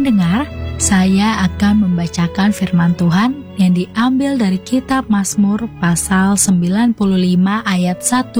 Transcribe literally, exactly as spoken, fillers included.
pendengar, saya akan membacakan firman Tuhan yang diambil dari kitab Mazmur pasal sembilan puluh lima ayat satu